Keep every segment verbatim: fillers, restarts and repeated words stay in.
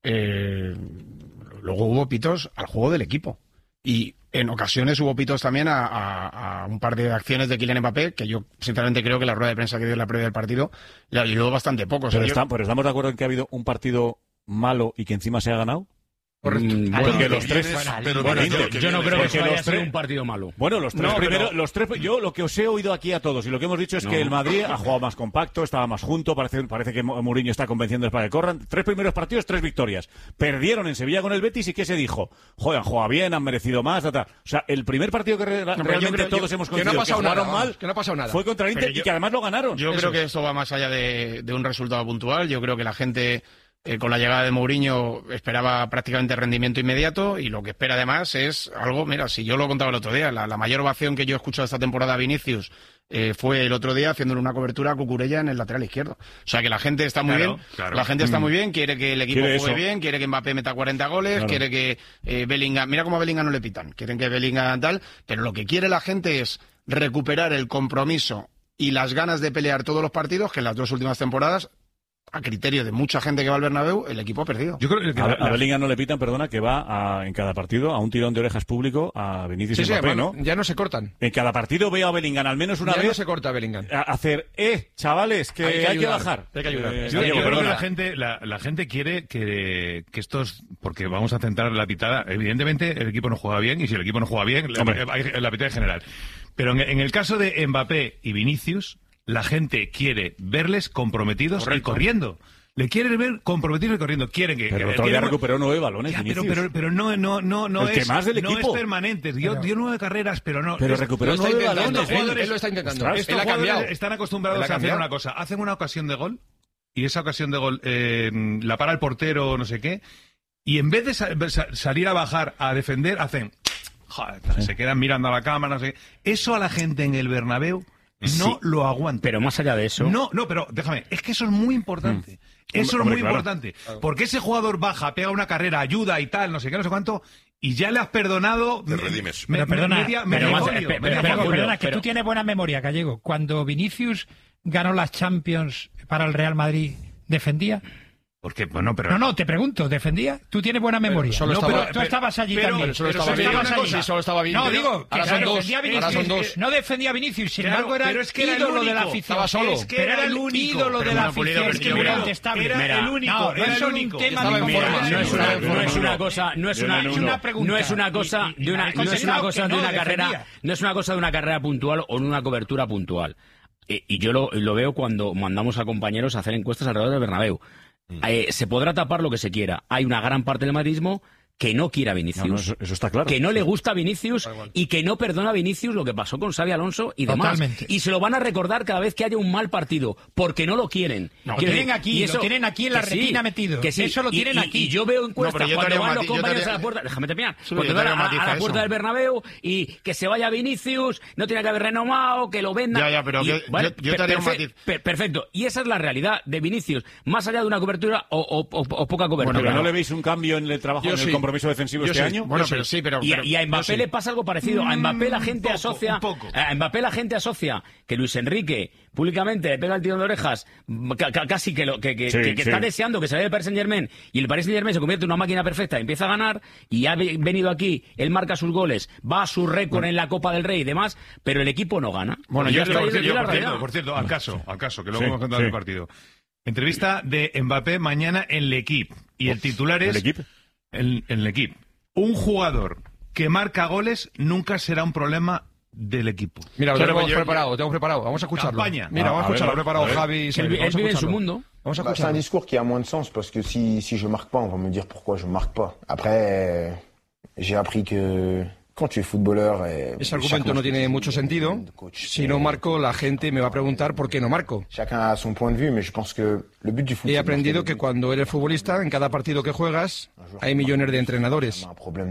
eh, luego hubo pitos al juego del equipo. Y en ocasiones hubo pitos también a, a, a un par de acciones de Kylian Mbappé, que yo sinceramente creo que la rueda de prensa que dio en la previa del partido le ayudó bastante poco. O sea, pero, yo... está, pero estamos de acuerdo en que ha habido un partido malo y que encima se ha ganado. Correcto. Mm, bueno, porque los tres, pero bueno, yo, yo no creo que eso haya sido un partido malo. Bueno, los tres no, primeros, pero... los tres, yo lo que os he oído aquí a todos y lo que hemos dicho es no. que el Madrid ha jugado más compacto, estaba más junto, parece, parece que Mourinho está convenciendo para que corran. Tres primeros partidos, tres victorias. Perdieron en Sevilla con el Betis y ¿qué se dijo? Joder, han jugado bien, han merecido más, ta, ta. O sea, el primer partido que re, no, realmente creo, todos yo, hemos coincidido que, no que jugaron nada, mal, que no ha pasado nada. Fue contra el Inter yo, y que además lo ganaron. Yo Eso creo es. que esto va más allá de, de un resultado puntual. Yo creo que la gente... Eh, con la llegada de Mourinho esperaba prácticamente rendimiento inmediato y lo que espera además es algo, mira, si yo lo contaba el otro día, la, la mayor ovación que yo he escuchado esta temporada a Vinicius eh, fue el otro día haciéndole una cobertura a Cucurella en el lateral izquierdo. O sea que la gente está muy claro, bien, claro. la gente está mm. muy bien, quiere que el equipo juegue eso. bien, quiere que Mbappé meta cuarenta goles, claro. quiere que eh, Bellingham, mira cómo a Bellingham no le pitan, quieren que Bellingham tal, pero lo que quiere la gente es recuperar el compromiso y las ganas de pelear todos los partidos que en las dos últimas temporadas, a criterio de mucha gente que va al Bernabéu, el equipo ha perdido. Yo creo que a, la, a Bellingham no le pitan, perdona, que va a, en cada partido a un tirón de orejas público a Vinicius sí, y Mbappé, sí, ¿no? Ya no se cortan. En cada partido veo a Bellingham al menos una ya vez. No se corta a Bellingham. A hacer, eh, chavales, que hay que, hay que bajar. Hay que ayudar. Eh, yo, yo creo que la gente, la, la gente quiere que, que estos, porque vamos a centrar la pitada. Evidentemente, el equipo no juega bien y si el equipo no juega bien, la, la pitada es general. Pero en, en el caso de Mbappé y Vinicius, la gente quiere verles comprometidos Correcto. y corriendo. Le quieren ver comprometido y corriendo. Quieren que. Pero que otro día recuperó nueve balones. Ya, pero, pero, pero no, no, no, no el es. Que más del no equipo. es permanente. Dio, dio nueve carreras, pero no. Pero es, recuperó nueve balones. Él, él lo está intentando. Ostras, estos él ha cambiado. Están acostumbrados a hacer una cosa. Hacen una ocasión de gol y esa ocasión de gol eh, la para el portero o no sé qué. Y en vez de sa sa salir a bajar a defender, hacen. Joder, sí. Se quedan mirando a la cámara, no sé qué. Eso a la gente en el Bernabéu. No sí, lo aguanta. Pero más allá de eso... No, no, pero déjame, es que eso es muy importante. Mm. Eso hombre, es muy claro. importante. Porque ese jugador baja, pega una carrera, ayuda y tal, no sé qué, no sé cuánto, y ya le has perdonado... Te redimes. Me, pero perdona, media, pero media más, folio, pero, media pero, folio, perdona, que pero, tú tienes buena memoria, Gallego. Cuando Vinicius ganó las Champions para el Real Madrid, ¿defendía? Porque, bueno, pero... No, no, te pregunto, ¿defendía? Tú tienes buena memoria. Solo no, estaba, pero tú pero, estabas allí pero, también. Pero solo estaba bien. Sí, solo estaba bien. No, digo, que ahora, claro, son dos, Vinicius, ahora son dos. No defendía a Vinicius, sin claro, embargo era es que ídolo era de la afición. Estaba solo. Es que pero era el único. ídolo de la afición. Es que era incontestable. Era el único. No, no es un tema de mira, no es una, no es una cosa, no es una, una pregunta. No es una cosa de una, no es una cosa de una carrera, no es una cosa de una carrera puntual o de una cobertura puntual. Y yo lo, lo veo cuando mandamos a compañeros a hacer encuestas alrededor del Bernabéu. Eh, se podrá tapar lo que se quiera. Hay una gran parte del madridismo que no quiere a Vinicius. No, no, eso, eso está claro. Que no le gusta a Vinicius y que no perdona a Vinicius lo que pasó con Xabi Alonso y demás. Totalmente. Y se lo van a recordar cada vez que haya un mal partido, porque no lo quieren. No, lo tienen aquí, y eso, lo tienen aquí en la retina sí, metido. Que sí. Eso lo tienen y, aquí. Y yo veo encuestas no, yo cuando van los compañeros haría... a la puerta, déjame terminar, Sí, cuando van a, a la puerta eso. del Bernabéu y que se vaya Vinicius, no tiene que haber renomado, que lo vendan. Ya, ya, pero y, que, vale, yo, yo te haría un matiz. Perfecto. Y esa es la realidad de Vinicius, más allá de una cobertura o, o, o, o poca cobertura. Bueno, ¿no le veis un cambio en el trabajo, en el compromiso defensivo este año? Bueno, pero sí, pero... Y, y a Mbappé le pasa algo parecido. A Mbappé la gente poco, asocia... A Mbappé la gente asocia que Luis Enrique públicamente le pega el tirón de orejas, ca casi que, lo, que, que, sí, que, que sí. está deseando que se vaya el Paris Saint-Germain, y el Paris Saint-Germain se convierte en una máquina perfecta, empieza a ganar, y ha venido aquí, él marca sus goles, va a su récord bueno. en la Copa del Rey y demás, pero el equipo no gana. Bueno, yo, yo, por, cierto, yo por, cierto, por cierto, al caso, al caso, que luego sí, hemos contado sí. el partido. Entrevista de Mbappé mañana en L'Equipe, y el titular es... ¿El En, en L'Equipe. Un jugador que marca goles nunca será un problema del equipo. Mira, lo claro, tenemos yo, preparado, lo tengo preparado. Vamos a escucharlo. Campaña. Mira, ah, vamos a escucharlo. Lo ha preparado Javi. Él, él, él vive en su mundo. Vamos a bah, c'est un discours qui a moins de sens parce que si, si je marque pas, on va me dire pourquoi je marque pas. Après, j'ai appris que quand tu es footballeur... Eh, Ese argumento no tiene mucho sentido. Si no marco, la gente me va a preguntar por qué no marco. Chacun a son point de vue, mais je pense que le but du foot... He aprendido que cuando eres futbolista, en cada partido que juegas, hay millones de entrenadores.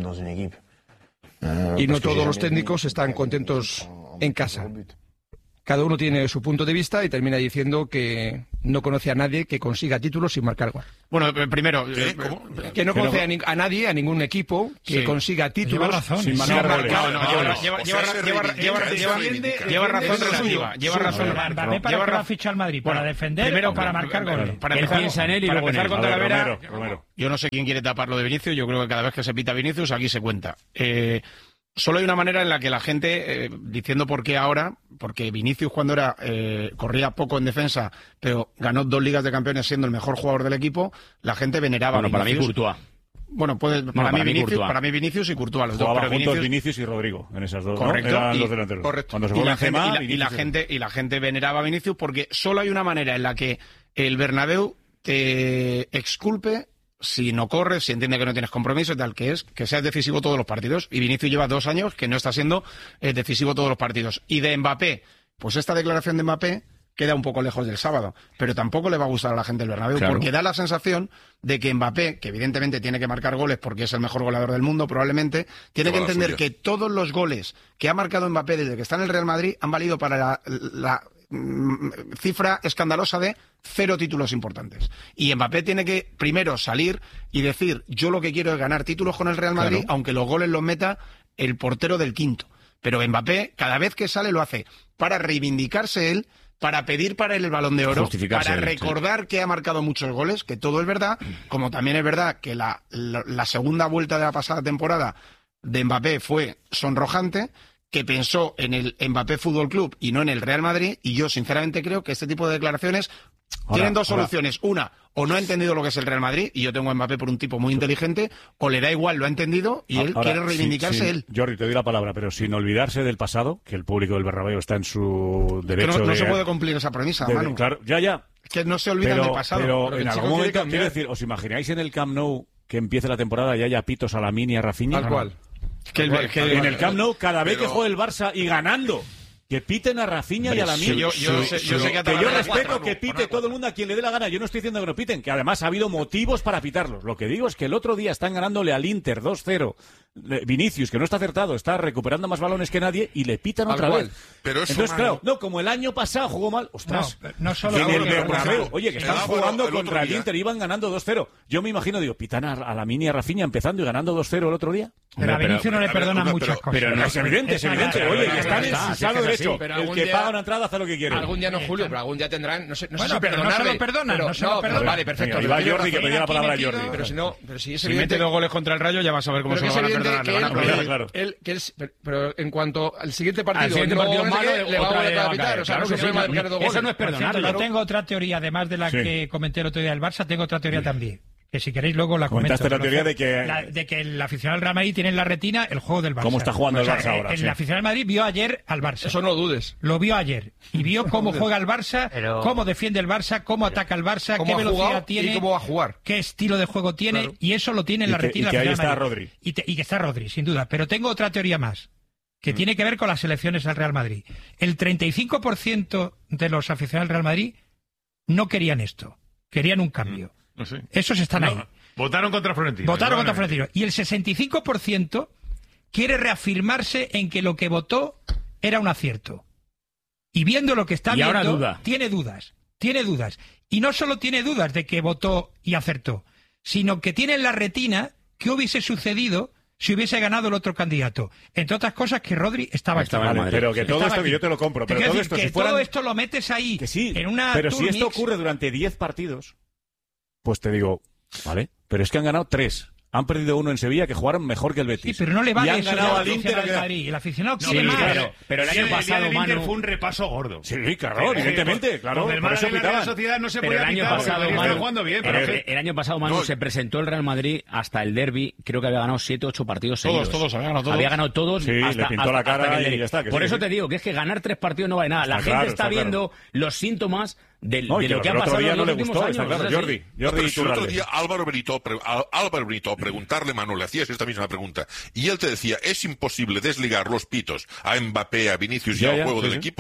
Y no todos los técnicos están contentos en casa. Cada uno tiene su punto de vista y termina diciendo que no conoce a nadie que consiga títulos sin marcar gol. Bueno, primero, ¿Qué? ¿cómo? Que no conoce a, ni- a nadie, a ningún equipo que Sí. consiga títulos Lleva razón. sin Sí, marcar No, goles. no, no, lleva, no. lleva, O lleva, sea, se lleva, reivindica, lleva, se lleva, reivindica. lleva razón Defiende lo relativa. suyo. Lleva Sí, razón. sí. Mbappé, Lleva ¿para qué va a razón. fichar al Madrid? Bueno, ¿Para defender primero, o para marcar para- goles? para Él empezar- piensa en él y para luego en empezar él. con A ver, Talavera, Romero, Romero. yo no sé quién quiere tapar lo de Vinicius, yo creo que cada vez que se pita Vinicius aquí se cuenta. Eh, solo hay una manera en la que la gente, eh, diciendo por qué ahora, porque Vinicius cuando era eh, corría poco en defensa, pero ganó dos Ligas de Campeones siendo el mejor jugador del equipo, la gente veneraba Bueno, a para mí Vinicius. Courtois. Bueno, puede, para, para mí mí Vinicius, Courtois. para mí Vinicius y Courtois, los dos, Jugaban pero juntos Vinicius, Vinicius y Rodrigo en esas dos, ¿no? correcto, Eran y, los delanteros. correcto. Cuando se y fue la gente, Benzema, y la- y la Vinicius- gente y la gente veneraba a Vinicius porque solo hay una manera en la que el Bernabéu te exculpe si no corres, si entiende que no tienes compromiso y tal, que es que seas decisivo todos los partidos. Y Vinicius lleva dos años que no está siendo eh, decisivo todos los partidos. Y de Mbappé, pues esta declaración de Mbappé queda un poco lejos del sábado, pero tampoco le va a gustar a la gente del Bernabéu, Claro. porque da la sensación de que Mbappé, que evidentemente tiene que marcar goles porque es el mejor goleador del mundo probablemente, tiene Que que va la entender suya. que todos los goles que ha marcado Mbappé desde que está en el Real Madrid han valido para la, la, mm, cifra escandalosa de cero títulos importantes. Y Mbappé tiene que primero salir y decir, yo lo que quiero es ganar títulos con el Real Madrid, Claro. aunque los goles los meta el portero del quinto. Pero Mbappé, cada vez que sale, lo hace para reivindicarse él, para pedir para él el Balón de Oro, Justificarse para él, recordar que ha marcado muchos goles, que todo es verdad, como también es verdad que la, la, la segunda vuelta de la pasada temporada de Mbappé fue sonrojante, que pensó en el Mbappé Fútbol Club y no en el Real Madrid, y yo sinceramente creo que este tipo de declaraciones Ahora, tienen dos ahora. soluciones. Una, o no ha entendido lo que es el Real Madrid, y yo tengo a Mbappé por un tipo muy inteligente, o le da igual, lo ha entendido, y él Ahora, quiere reivindicarse sí, sí. él. Jordi, te doy la palabra, pero sin olvidarse del pasado, que el público del Bernabéu está en su Que derecho no, no de... se puede cumplir esa premisa, de- de- Manu. claro, ya, ya. Que no se olvidan Pero, del pasado. pero Pero en el chico algún quiere momento, cambiar. quiero decir, ¿os imagináis en el Camp Nou que empiece la temporada y haya pitos a Lamine y a Rafinha? Tal cual. Que el- que- En el Camp Nou, cada vez Pero- que juegue el Barça y ganando, que piten a Rafinha y a Lamine. Sí, yo- yo sé- yo sé que que yo Atalanta- respeto que pite todo el mundo a quien le dé la gana. Yo no estoy diciendo que no piten, que además ha habido motivos para pitarlos. Lo que digo es que el otro día están ganándole al Inter dos cero. Le- Vinicius, que no está acertado, está recuperando más balones que nadie y le pitan Tal otra cual. vez. Pero eso, Entonces, Manu- claro, no, como el año pasado jugó mal, ostras. No, no solo en el porque- Bernabéu, oye, que El están Álvaro, jugando el otro contra el día- Inter, iban ganando dos cero. Yo me imagino, digo, pitan a, a Lamine y a Rafinha empezando y ganando dos cero el otro día. Pero a Pero- Vinicius no le a ver, perdonan pero- muchas pero- cosas. Pero no es evidente, es evidente. Claro, Oye, claro, que están en claro, su sí, sano es que es derecho. así. Pero El algún que día- paga una entrada hace lo que quiere. Algún día no, Julio, pero algún día tendrán, no sé, no sé Bueno, si pero no se lo perdonarle. perdonan, pero, no se lo pero perdonan. vale, perfecto. Venga, pero iba tiene Jordi, que razón. pedía la palabra a Jordi. Pero si no, pero si es Si mete evidente, dos goles contra el Rayo, ya vas a ver cómo pero se que lo es van a evidente perdonar. que le van a él, perdonar. él- claro. él- que él- pero- pero en cuanto al siguiente partido, Al siguiente no, partido no sé malo, qué, le va a otra volver vez a va a pitar. caer. O sea, Claro no sé que si sí, le va a no, marcar dos eso goles. no es Por cierto, perdonarlo. yo tengo otra teoría, además de la Sí. que comenté el otro día del Barça, tengo otra teoría también. Que si queréis luego la comento. Comentaste la Pero teoría de que- la- de que el aficionado del Real Madrid tiene en la retina el juego del Barça. ¿Cómo está jugando el O sea, Barça ahora? El Sí. aficionado del Madrid vio ayer al Barça. Eso no lo dudes. Lo vio ayer. Y vio cómo juega el Barça, Pero- cómo defiende el Barça, cómo ataca el Barça, Cómo qué ha velocidad jugado tiene. y cómo va a jugar. Qué estilo de juego tiene. Claro. Y eso lo tiene en Y la que- retina y que del ahí Real está Madrid. Rodri. Y, te- y que está Rodri, sin duda. Pero tengo otra teoría más, que tiene que ver con las elecciones del Real Madrid. El treinta y cinco por ciento de los aficionados del Real Madrid no querían esto. Querían un cambio. No sé. Esos están No, ahí. Votaron contra Florentino. Votaron contra Igualmente. Florentino. Y el sesenta y cinco por ciento quiere reafirmarse en que lo que votó era un acierto. Y viendo lo que está Y viendo, ahora duda. tiene dudas. Tiene dudas. Y no solo tiene dudas de que votó y acertó, sino que tiene en la retina qué hubiese sucedido si hubiese ganado el otro candidato. Entre otras cosas, que Rodri estaba aquí. Estaba en Vale, Madrid. pero que todo Estaba esto aquí. que yo te lo compro. Te Pero quiero todo decir esto, que si fueran... todo esto lo metes ahí Que sí, en una pero si tour esto mix. ocurre durante diez partidos, pues te digo, vale, pero es que han ganado tres. Han perdido uno en Sevilla, que jugaron mejor que el Betis. Sí, pero no le vale y han eso ganado ya al al Inter. aficionado que- del Madrid. El aficionado No, quiere pero, más. claro, pero el sí, año día pasado, del Inter Manu- fue un repaso gordo. Sí, claro, evidentemente, claro. Del Por eso Málaga y la Real pitaban. Sociedad no se Pero podía el año pitar, porque pasado, el Madrid Manu, estaba jugando bien. Pero el, que- el año pasado, Manu, No. se presentó el Real Madrid hasta el derbi. Creo que había ganado siete, ocho partidos Todos, seguidos. todos, había ganado todos. Había ganado todos. Sí, hasta, le pintó hasta- la cara hasta que el y derbi. ya está, que Por sí, eso que te sí. digo que es que ganar tres partidos no vale nada. La Está gente claro, está está claro. viendo los síntomas del- No, y de que lo que ha el otro pasado día en no los le últimos gustó, años. está claro. es así. Jordi, No, Jordi pero si el otro Iturralde. día Álvaro Benito, pre- Á- Álvaro Benito, preguntarle, Manu, le hacías esta misma pregunta, y él te decía, es imposible desligar los pitos a Mbappé, a Vinicius y Ya, al ya, juego sí, del sí. equipo.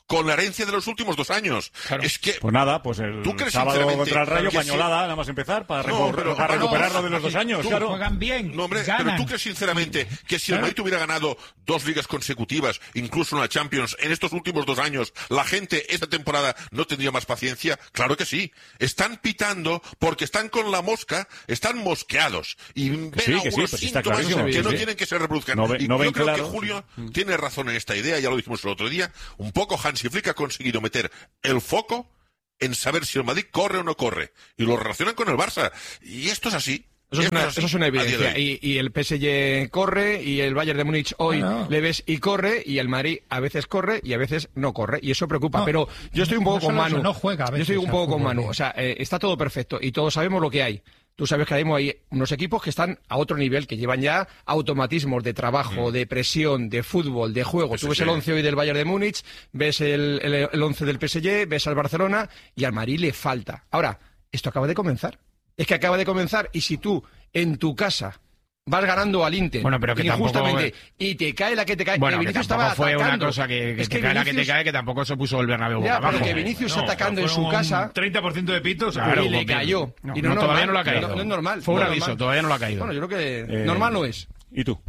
con la herencia de los últimos dos años. Claro. Es que... Pues nada, pues el sábado contra el Rayo, pañolada, sí, nada más empezar, para, no, pero, para recuperar lo de los dos años, tú, claro. Juegan bien, no, hombre, ganan. Pero tú crees sinceramente que si el Madrid hubiera ganado dos ligas consecutivas, incluso una Champions, en estos últimos dos años, la gente esta temporada no tendría más paciencia? Claro que sí. Están pitando porque están con la mosca, están mosqueados y ven sí, algunos que sí, pues síntomas que sí, no sí. tienen que se reproduzcan. No ve, y no yo ven creo claro. que Julio tiene razón en esta idea, ya lo dijimos el otro día. Un poco Hansi Flick ha conseguido meter el foco en saber si el Madrid corre o no corre. Y lo relacionan con el Barça. Y esto es así. Eso es, una, eso es una evidencia. Y, y el P S G corre, y el Bayern de Múnich hoy no, no. le ves y corre, y el Madrid a veces corre y a veces no corre. Y eso preocupa. No, pero yo estoy un poco no con Manu. Eso, no juega a veces yo estoy un poco con Manu. bien. O sea, eh, está todo perfecto y todos sabemos lo que hay. Tú sabes que hay unos equipos que están a otro nivel, que llevan ya automatismos de trabajo, mm. de presión, de fútbol, de juego. Tú ves sí. el once hoy del Bayern de Múnich, ves el, el, el once del P S G, ves al Barcelona, y al Madrid le falta. Ahora, esto acaba de comenzar. Es que acaba de comenzar, y si tú, en tu casa, vas ganando al Inter, bueno, pero que injustamente, tampoco... y te cae la que te cae, bueno, que Vinicius estaba fue atacando. Una cosa que, que es que te cae Vinicius... la que te cae, que tampoco se puso el Bernabéu ya, boca abajo. que Vinicius no, atacando en su casa... treinta por ciento de pitos, claro, y le cayó. No, y no, no, no todavía normal, no lo ha caído. No, no es normal. Fue un no aviso, normal. todavía no lo ha caído. Bueno, yo creo que eh, normal no es. ¿Y tú?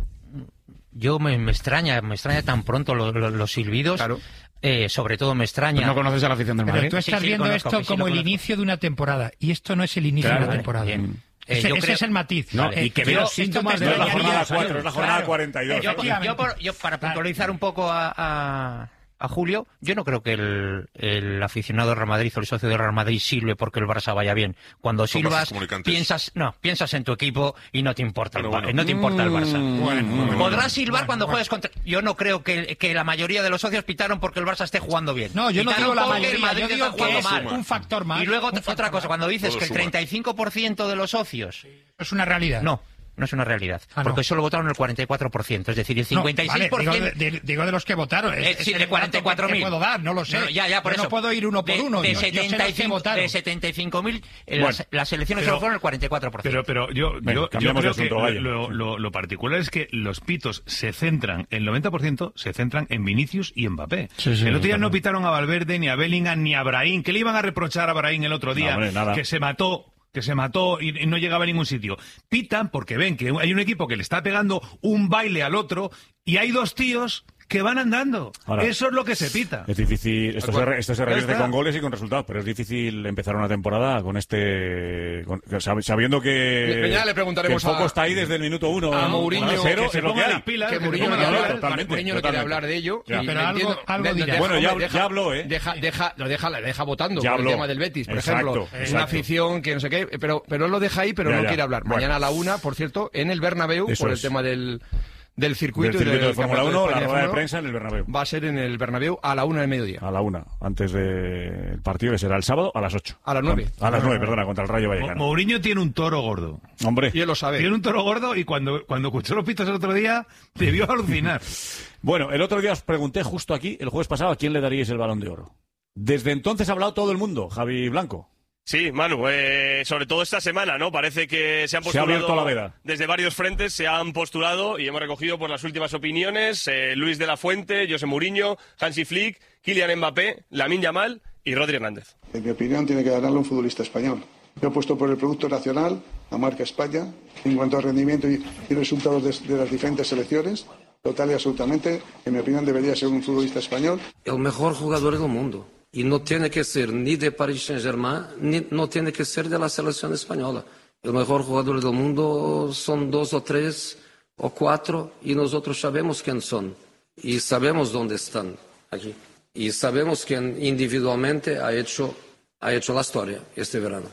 Yo me, me extraña, me extraña tan pronto los, los, los silbidos. Claro. Eh, sobre todo me extraña. Pues no conoces a la afición del Madrid. Pero tú estás sí, sí, viendo conozco, esto sí, como el conozco. inicio de una temporada, y esto no es el inicio Claro, de una temporada. bien. Eh, Ese, yo ese creo... es el matiz. No, eh, y que ve los síntomas te de Es la extrañaría- jornada cuatro, es la jornada Claro. cuarenta y dos. Yo, yo, por- yo, para puntualizar un poco a, a, a Julio, yo no creo que el, el aficionado del Real Madrid o el socio del Real Madrid sirve porque el Barça vaya bien. Cuando Son silbas, vasos comunicantes. piensas, no, piensas en tu equipo y no te importa el, Pero Bar- bueno. no te importa el Barça. Bueno, Podrás silbar bueno, cuando bueno. juegues contra... Yo no creo que, que la mayoría de los socios pitaron porque el Barça esté jugando bien. No, yo no Pitaron digo la porque el mayoría, Madrid yo digo está que jugando es mal. un factor más. Y luego un otra factor cosa, más. cuando dices Todo que el suma. treinta y cinco por ciento de los socios... Es una realidad. No, no es una realidad. Ah, porque no. solo votaron el cuarenta y cuatro por ciento. Es decir, el No, cincuenta y seis por ciento... vale, digo, de, de- digo de los que votaron. Es, Eh, es sí, el de dato cuarenta y cuatro mil. que puedo dar, no lo sé. No, ya, ya, por Yo eso. no puedo ir uno por de, uno. De yo- yo sé los que setenta y cinco votaron. de setenta y cinco mil, Bueno, las, las elecciones pero- solo fueron el cuarenta y cuatro por ciento. Pero, pero yo, Venga, yo, yo cambiamos creo de asunto, que vaya. lo, lo, lo particular es que los pitos se centran, el noventa por ciento se centran en Vinicius y Mbappé. Sí, sí, el otro día totalmente. no pitaron a Valverde, ni a Bellingham, ni a Brahim. ¿Qué le iban a reprochar a Brahim el otro día? No, hombre, nada. Que se mató. que se mató y, y no llegaba a ningún sitio. Pitan porque ven que hay un equipo que le está pegando un baile al otro y hay dos tíos que van andando. Ahora, Eso es lo que se pita. Es difícil, esto se, re- esto se revierte está. con goles y con resultados, pero es difícil empezar una temporada con este, con- sab- sabiendo que, Mañana le preguntaremos que el foco a- está ahí desde el minuto uno. a ¿no? Mourinho, Bueno, cero, que se es lo que pongan hay. las pilas, Que que se Mourinho no pongan quiere las hablar, totalmente, Mourinho no quiere totalmente. hablar de ello. Ya. y Pero lo algo- entiendo. algo De- dirá. deja- Bueno, ya- deja- ya habló, ¿eh? Deja, deja, lo deja, lo deja votando Ya por habló. el tema del Betis, por Exacto, ejemplo. exacto. Una afición que no sé qué, pero, pero él lo deja ahí, pero Ya, no ya. quiere hablar. Bueno. Mañana a la una, por cierto, en el Bernabéu, Eso por el es. tema del, del Del circuito, y circuito de del Fórmula Campeonato uno, de la España rueda de Fórmula prensa en el Bernabéu. uno va a ser en el Bernabéu a la una del mediodía. A la una, antes del partido, que será el sábado, a las ocho. A las nueve. A las nueve, perdona, contra el Rayo Vallecano. Mourinho tiene un toro gordo. Hombre. Y él lo sabe. Tiene un toro gordo y cuando, cuando escuchó los pitos el otro día, debió alucinar. Bueno, el otro día os pregunté justo aquí, el jueves pasado, a quién le daríais el Balón de Oro. Desde entonces ha hablado todo el mundo, Javi Blanco. Sí, Manu, eh, sobre todo esta semana, ¿no? Parece que se han Se ha postulado abierto la veda. desde varios frentes, se han postulado y hemos recogido pues, las últimas opiniones. Eh, Luis de la Fuente, José Mourinho, Hansi Flick, Kylian Mbappé, Lamine Yamal y Rodri Hernández. En mi opinión, tiene que ganarlo un futbolista español. Yo apuesto por el producto nacional, la marca España, en cuanto a rendimiento y, y resultados de, de las diferentes selecciones. Total y absolutamente, en mi opinión, debería ser un futbolista español. El mejor jugador del mundo. Y no tiene que ser ni de Paris Saint-Germain, ni no tiene que ser de la selección española. El mejor jugador del mundo son dos o tres o cuatro y nosotros sabemos quién son. Y sabemos dónde están aquí. Y sabemos quién individualmente ha hecho, ha hecho la historia este verano.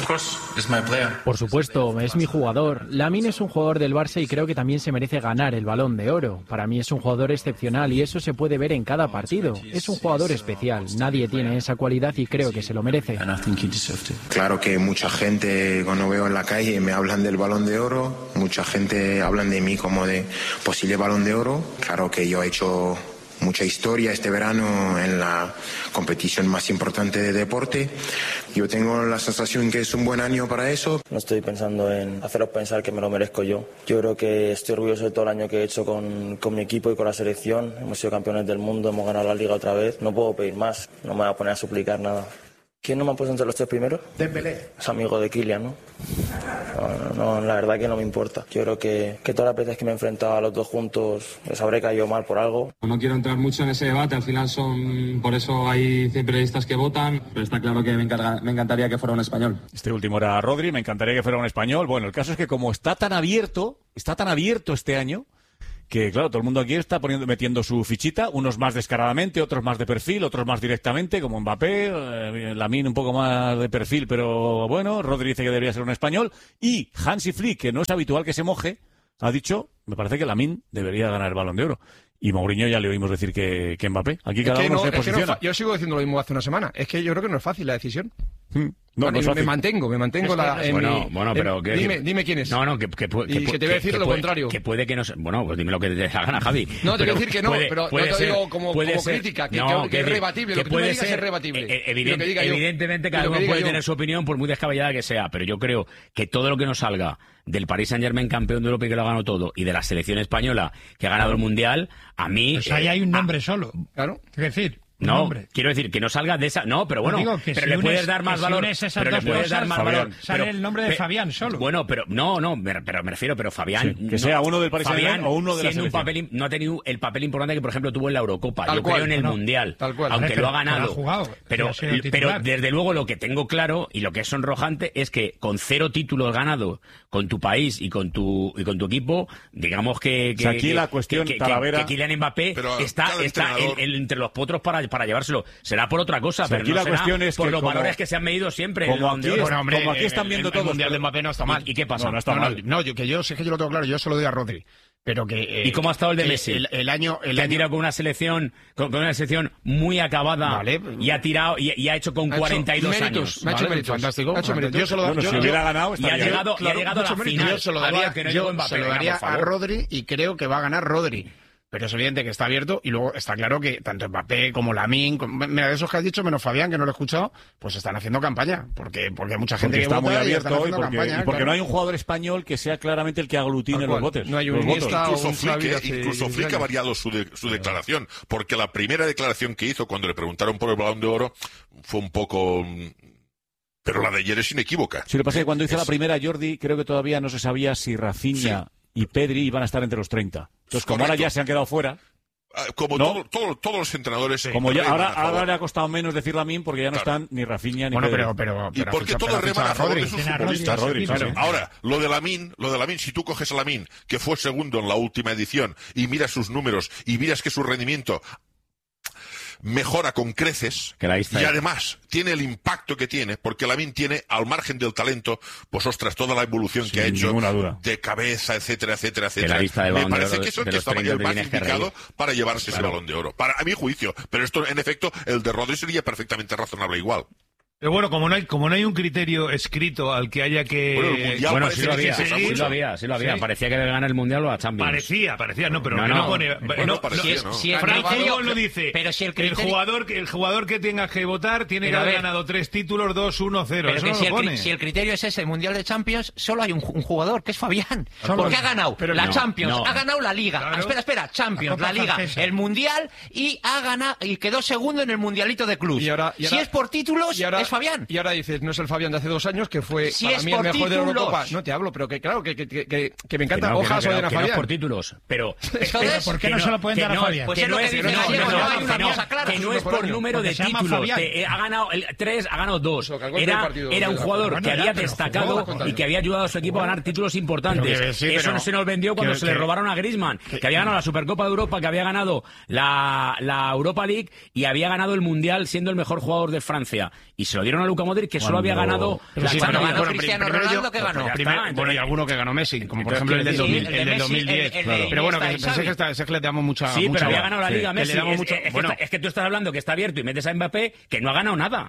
Por supuesto, es mi jugador. Lamine es un jugador del Barça y creo que también se merece ganar el Balón de Oro. Para mí es un jugador excepcional y eso se puede ver en cada partido. Es un jugador especial. Nadie tiene esa cualidad y creo que se lo merece. Claro que mucha gente cuando veo en la calle me hablan del Balón de Oro, mucha gente hablan de mí como de posible Balón de Oro. Claro que yo he hecho mucha historia este verano en la competición más importante de deporte. Yo tengo la sensación que es un buen año para eso. No estoy pensando en haceros pensar que me lo merezco yo. Yo creo que estoy orgulloso de todo el año que he hecho con, con mi equipo y con la selección. Hemos sido campeones del mundo, hemos ganado la Liga otra vez. No puedo pedir más, no me voy a poner a suplicar nada. ¿Quién no me ha puesto entre los tres primeros? Dembélé. Es amigo de Kylian, ¿no? No, no, no, la verdad que no me importa. Yo creo que, que todas las veces que me he enfrentado a los dos juntos les habré caído mal por algo. No quiero entrar mucho en ese debate, al final son, por eso hay cien periodistas que votan, pero está claro que me, encarga, me encantaría que fuera un español. Este último era Rodri, me encantaría que fuera un español. Bueno, el caso es que como está tan abierto, está tan abierto este año, que claro, todo el mundo aquí está poniendo, metiendo su fichita, unos más descaradamente, otros más de perfil, otros más directamente, como Mbappé, eh, Lamine un poco más de perfil, pero bueno, Rodri dice que debería ser un español, y Hansi Flick, que no es habitual que se moje, ha dicho, me parece que Lamine debería ganar el Balón de Oro. Y Mourinho ya le oímos decir que, que Mbappé. Aquí cada uno no, se es posiciona. Que no, yo sigo diciendo lo mismo hace una semana. Es que yo creo que no es fácil la decisión. Hmm. No, bueno, no es fácil. Me mantengo, me mantengo es que, la, en bueno, mi, bueno, pero en, que, dime, dime quién es. No, no, que, que, que, y que, que te voy a decir que lo puede, contrario. Que puede que no. Bueno, pues dime lo que te dé la gana, Javi. No, te pero voy a decir que no, puede, pero puede no te ser, digo como, como ser, crítica, que, no, que, que es rebatible. Que lo que tú me puede digas ser, es rebatible. Eh, evident, que diga yo, evidentemente, cada uno puede yo. tener su opinión, por muy descabellada que sea. Pero yo creo que todo lo que nos salga del Paris Saint-Germain campeón de Europa y que lo ha ganado todo, y de la selección española que ha ganado el Mundial, a mí... Pues ahí eh, hay un nombre a, solo. Claro. Es decir... No, nombre. quiero decir que no salga de esa. No, pero bueno, digo pero si le unes, puedes dar más valor. Si pero le puedes dar más Fabián, valor. Sale pero, el nombre de pe, Fabián solo. Bueno, pero no, no, me, pero me refiero, pero Fabián. Sí, que no, sea uno del Paris Saint-Germain o uno de la selección. Un papel, no ha tenido el papel importante que, por ejemplo, tuvo en la Eurocopa. Tal Yo cual, creo en el no, Mundial. Tal cual. Aunque pero, lo ha ganado. Pero, ha jugado, pero, pero desde luego lo que tengo claro y lo que es sonrojante es que con cero títulos ganados con tu país y con tu y con tu equipo, digamos que. que o sea, aquí que, la cuestión, que, Talavera. que, que Kylian Mbappé está, está en, en, entre los potros para, para llevárselo. Será por otra cosa. O sea, pero aquí no la será cuestión es por que los como, valores que se han medido siempre. Como aquí, bueno, hombre, como aquí están viendo el, todos. El Mundial de Mbappé no está mal. ¿Y, ¿Y qué pasa? No, no está no, mal. No, yo, que yo sé que yo lo tengo claro, yo se lo doy a Rodri. Pero que, eh, ¿Y cómo ha estado el de Messi? El, el año, el que año... ha tirado con una selección, con, con una selección muy acabada, vale. y ha tirado y, y ha hecho con ha cuarenta y dos hecho méritos, años. Me ha hecho vale, méritos. fantástico. Ha hecho méritos. Yo se lo bueno, yo, si yo, hubiera ganado, y ha llegado, claro, y ha llegado a la final. Yo se lo daría, que no yo Mbappé, se lo venga, daría por a favor. Rodri y creo que va a ganar Rodri. Pero es evidente que está abierto y luego está claro que tanto Mbappé como Lamine, mira, de esos que has dicho, menos Fabián, que no lo he escuchado, pues están haciendo campaña. Porque, porque hay mucha gente porque que está vota muy abierto y hoy, porque, campaña, y porque claro. no hay un jugador español que sea claramente el que aglutine los votos. No hay un los votos. Incluso Flick, eh, incluso Flick ha variado su, de, su declaración, porque la primera declaración que hizo cuando le preguntaron por el Balón de Oro fue un poco... Pero la de ayer es inequívoca. Sí, lo que pasa es que cuando hizo es... la primera, Jordi, creo que todavía no se sabía si Rafinha sí. y Pedri iban a estar entre los treinta. Entonces, como Correcto. ahora ya se han quedado fuera... Como ¿no? todo, todo, todos los entrenadores. Sí, como ya, ahora, ahora le ha costado menos decir Lamine porque ya no claro. están ni Rafinha ni bueno, Pedri. pero, pero, pero y porque todos reman a favor de sus futbolistas. Rodri, claro. sí, sí. Ahora, lo de Lamine, lo de Lamine, si tú coges a Lamine, que fue segundo en la última edición, y miras sus números y miras que su rendimiento mejora con creces y además tiene el impacto que tiene, porque Lamine tiene, al margen del talento, pues ostras, toda la evolución Sin que ha hecho duda. de cabeza, etcétera, etcétera, etcétera. Me parece que es el que estaba el más indicado para llevarse claro. ese Balón de Oro, para a mi juicio, pero esto en efecto el de Rodri sería perfectamente razonable igual. Pero bueno, como no hay como no hay un criterio escrito al que haya que... Bueno, el mundial bueno parece sí, lo que había, se sí, lo había, sí lo había. Sí. Parecía que debe ganar el Mundial o la Champions. Parecía, parecía, no, pero no, que no, no pone... Bueno, no, parecía, si es, ¿no? si es Frank criterio, Fútbol lo dice. Pero si el, criterio... el jugador el jugador que tenga que votar tiene pero que haber ver, ganado tres títulos, dos, uno, cero. Pero Eso que no si, lo el, pone. si el criterio es ese, el Mundial de Champions, solo hay un, un jugador, que es Fabián. Solo porque ha ganado pero la no, Champions, no. ha ganado la Liga. Claro. Espera, espera, Champions, La la, Liga, francesa. el Mundial y ha ganado y quedó segundo en el Mundialito de clubs. Y ahora, y ahora, si es por títulos, y ahora, es Fabián. Y ahora dices, no es el Fabián de hace dos años, que fue Si para es mí el por mejor de la títulos. Eurocopa. No te hablo, pero que claro, que, que, que, que me encanta. Que no, que Ojalá no, se que den no, a que no Fabián. por títulos, pero... Entonces, ¿por qué no se lo pueden dar a no, Fabián? Pues que es lo no que es, dice no, Gallego, no, no no, hay una que no, cosa clara. que no es por por año. número de Porque se llama títulos. Fabián. Te- ha ganado el, tres, ha ganado dos. Eso, que algún Era, partido era un de la- jugador Bueno, que ya, había pero destacado jugó, y que había ayudado a su equipo a ganar títulos importantes. Pero que sí, Eso pero- no se nos vendió cuando que- se le que- robaron a Griezmann, que había ganado la Supercopa de Europa, que había ganado la, la Europa League y había ganado el Mundial siendo el mejor jugador de Francia. Y se lo dieron a Luka Modric, que solo había ganado la Sí, Cuando bueno, ganó bueno, Cristiano primero Ronaldo, yo- ¿qué ganó? no, Ya primero- está, bueno, y entonces- alguno que ganó Messi, como por Entonces, ejemplo el del, sí, dos mil, el de el del Messi, dos mil diez. el- el de Claro. Pero bueno, que Iniesta y pensé que, Xavi. está, es que le damos mucha. Sí, mucha pero había bola. ganado la Sí. Liga Que Messi. le damos Es, mucho- es que bueno, está- es que tú estás hablando que está abierto y metes a Mbappé, que no ha ganado nada.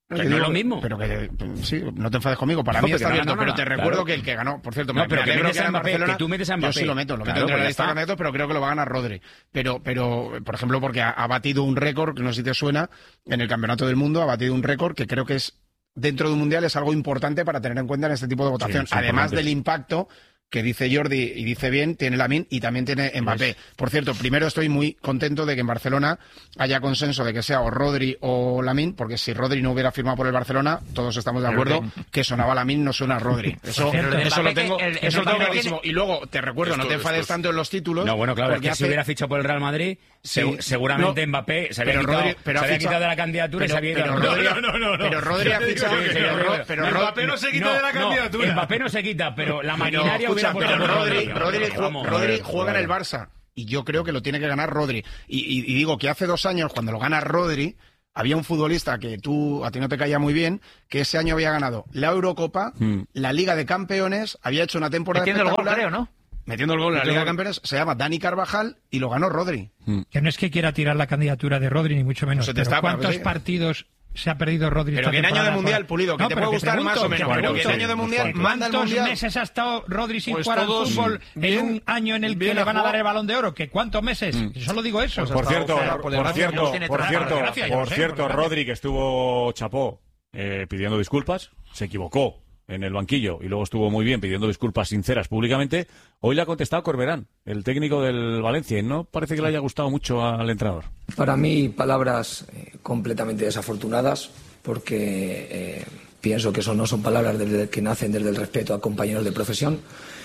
Que no es lo mismo. Pero que, sí, no te enfades conmigo. Para No, mí pero está que no, abierto. no, no, pero no, te claro. recuerdo que el que ganó, por cierto, No, me, pero me que alegro metes que a gane Mbappé, Barcelona. que tú metes a Yo Mbappé. sí lo meto, lo meto Claro, entre pues la ya lista de está. candidatos, pero creo que lo va a ganar Rodri. Pero, pero, por ejemplo, porque ha, ha batido un récord, que no sé si te suena, en el Campeonato del Mundo, ha batido un récord que creo que es, dentro de un Mundial, es algo importante para tener en cuenta en este tipo de votación. Sí, Además importante. del impacto que dice Jordi y dice bien, tiene Lamine y también tiene Mbappé. Por cierto, primero estoy muy contento de que en Barcelona haya consenso de que sea o Rodri o Lamine, porque si Rodri no hubiera firmado por el Barcelona, todos estamos de acuerdo que sonaba Lamine, no suena Rodri. Eso, Pero de eso lo Mbappé, tengo, el- el eso lo tengo Mbappé clarísimo. tiene- Y luego, te recuerdo, no Esto- te enfades esto es- tanto en los títulos. No, bueno, claro, es porque que si hace- hubiera fichado por el Real Madrid, se- Sí. seguramente No, Mbappé se había pero quitado, Rodri- pero se ha había fichado- quitado de la candidatura y se pero- había ido pero a Rodri- Rodri. No, no, no. Pero Rodri ha Ya te digo fichado. que- pero Ro- pero Ro- Mbappé no se quita de la no, candidatura. Mbappé no se quita, pero la Pero, maquinaria hubiera escucha, puesto pero a Rodri, Rodri, Vamos, Rodri a ver, juega a en el ver. Barça y yo creo que lo tiene que ganar Rodri. Y, y- y digo que hace dos años, cuando lo gana Rodri, había un futbolista que tú a ti no te caía muy bien, que ese año había ganado la Eurocopa, Mm. la Liga de Campeones, había hecho una temporada Metiendo el gol, espectacular. creo, ¿no? Metiendo el gol en la Metiendo Liga de el gol. Campeones, se llama Dani Carvajal y lo ganó Rodri. Que no es que quiera tirar la candidatura de Rodri, ni mucho menos. Se te Pero está- ¿cuántos sí. partidos se ha perdido Rodri Pero esta que en año de temporada Mundial, por- Pulido, que te pero puede gustar más o pregunto, menos, que pero que en pregunto. año de Mundial manda el ¿Cuántos Mundial? meses ha estado Rodri sin Pues jugar al todos, fútbol mm, en bien, un año en el que bien le ha van a dar jugado. el Balón de Oro? ¿Que cuántos meses? Solo digo eso. Por cierto, O sea, por desgracia, cierto, no tiene por tanta cierto, desgracia, yo por no sé, cierto, por desgracia. Rodri, que estuvo chapó eh, pidiendo disculpas, se equivocó en el banquillo y luego estuvo muy bien pidiendo disculpas sinceras públicamente. Hoy le ha contestado Corberán, el técnico del Valencia, y no parece que le haya gustado mucho al entrenador. Para mí, palabras eh, completamente desafortunadas, porque eh, pienso que eso no son palabras desde- que nacen desde el respeto a compañeros de profesión.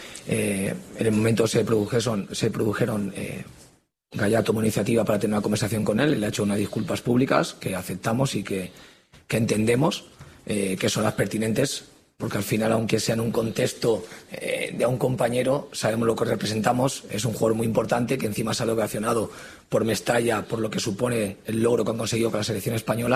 Eh, en el momento se produjeron, se produjeron eh, Gallá tomó iniciativa para tener una conversación con él, y le ha hecho unas disculpas públicas que aceptamos y que, que entendemos eh, que son las pertinentes, porque al final, aunque sea en un contexto eh, de a un compañero, sabemos lo que representamos. Es un jugador muy importante que encima sale ovacionado por Mestalla, por lo que supone el logro que han conseguido con la selección española,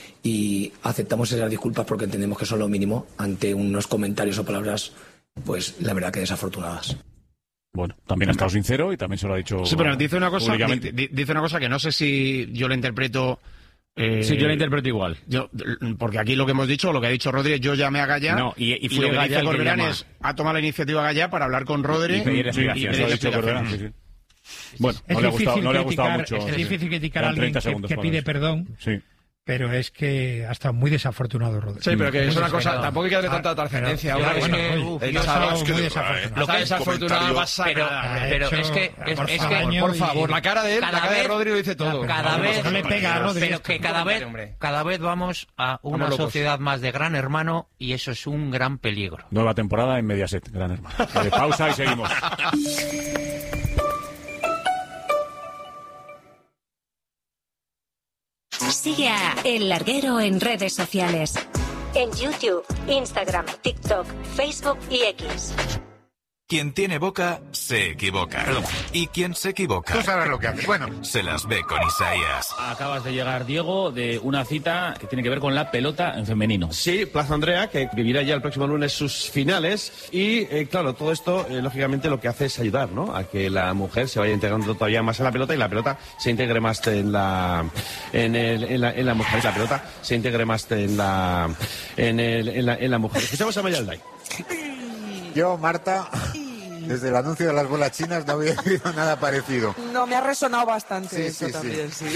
y aceptamos esas disculpas porque entendemos que son lo mínimo ante unos comentarios o palabras, pues la verdad que desafortunadas. Bueno, también ha estado sincero y también se lo ha dicho Sí, pero dice una cosa, públicamente. di- di- dice una cosa que no sé si yo la interpreto. eh, Sí, yo la interpreto igual. Yo, porque aquí lo que hemos dicho, lo que ha dicho Rodri, yo llamé a Gallá. No, y- y fue lo que Gallá dice el que Corberán llama. es, ha tomado la iniciativa Gallá para hablar con Rodri Y pedir explicaciones. Eso ha dicho Corberán, sí, sí. Bueno, Es no le ha difícil gustado, no le ha gustado criticar- mucho. es difícil criticar a Quedan alguien treinta que, segundos que para pide eso. perdón, Sí. pero es que ha estado muy desafortunado Rodri. Sí, pero que Muy es una cosa, desafortunado. tampoco hay que darle tanta trascendencia. Pero- Ahora es bueno, que, bueno, uf, yo el he chaval estado es que muy de- desafortunado. Está desafortunado, pasa pero, nada. pero hecho- es que, es, por es favor, que Por favor, la cara de él, la cada cara de vez- Rodri lo dice todo. cada vez, No le pega a Rodri pero esto. que cada vez, cada vez vamos a una Vamos locos. sociedad más de gran hermano, y eso es un gran peligro. Nueva temporada en Mediaset, gran hermano. Eh, pausa y seguimos. Sigue a El Larguero en redes sociales. En YouTube, Instagram, TikTok, Facebook y X. Quien tiene boca, se equivoca. Y quien se equivoca... Tú sabes lo que haces. Bueno. Se las ve con Isaías. Acabas de llegar, Diego, de una cita que tiene que ver con la pelota en femenino. Sí, Plaza Andrea, que vivirá ya el próximo lunes sus finales. Y, eh, claro, todo esto, eh, lógicamente, lo que hace es ayudar, ¿no?, a que la mujer se vaya integrando todavía más en la pelota y la pelota se integre más en la... en, el, en, la, en la mujer. La pelota se integre más en la... en, el, en, la, en la mujer. Escuchamos a Mayalday. Yo, Marta, desde el anuncio de las bolas chinas no había oído nada parecido. No, me ha resonado bastante Sí, eso sí, también, sí.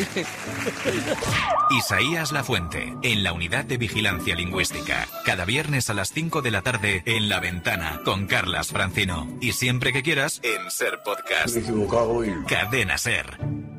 Isaías Lafuente, en la Unidad de Vigilancia Lingüística. Cada viernes a las cinco de la tarde en La Ventana, con Carlas Francino. Y siempre que quieras, en Ser Podcast. Me he equivocado y... Cadena Ser.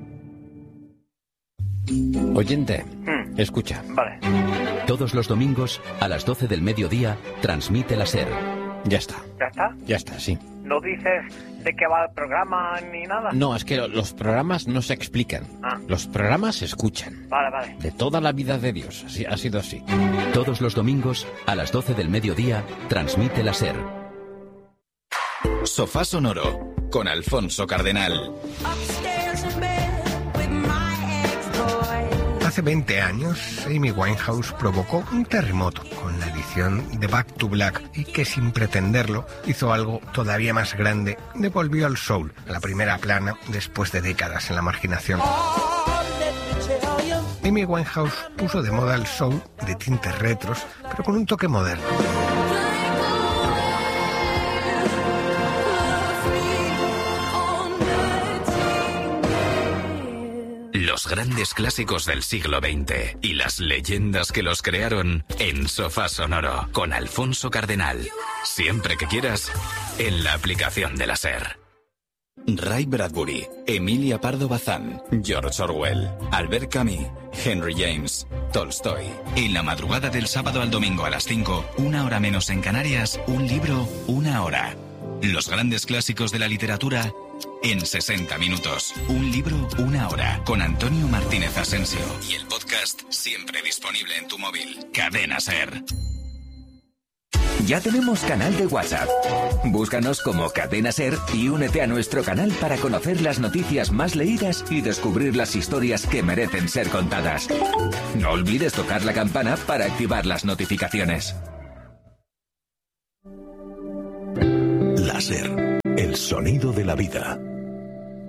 Oyente, escucha. Vale. Todos los domingos, a las doce del mediodía, transmite la SER. Ya está. ¿Ya está? Ya está, sí. ¿No dices de qué va el programa ni nada? No, es que lo- los programas no se explican. Ah. Los programas se escuchan. Vale, vale. De toda la vida de Dios. Así, ha sido así. Todos los domingos, a las doce del mediodía, transmite la SER. Sofá Sonoro, con Alfonso Cardenal. Hace veinte años, Amy Winehouse provocó un terremoto con la edición de Back to Black y que, sin pretenderlo, hizo algo todavía más grande. Devolvió al soul a la primera plana después de décadas en la marginación. Amy Amy Winehouse puso de moda el soul de tintes retros, pero con un toque moderno. Los grandes clásicos del siglo veinte y las leyendas que los crearon en Sofá Sonoro con Alfonso Cardenal. Siempre que quieras, en la aplicación de la SER. Ray Bradbury, Emilia Pardo Bazán, George Orwell, Albert Camus, Henry James, Tolstoy. En la madrugada del sábado al domingo a las cinco, una hora menos en Canarias, un libro, una hora. Los grandes clásicos de la literatura en sesenta minutos. Un libro, una hora. Con Antonio Martínez Asensio. Y el podcast siempre disponible en tu móvil. Cadena SER. Ya tenemos canal de WhatsApp. Búscanos como Cadena SER y únete a nuestro canal para conocer las noticias más leídas y descubrir las historias que merecen ser contadas. No olvides tocar la campana para activar las notificaciones. La SER, el sonido de la vida.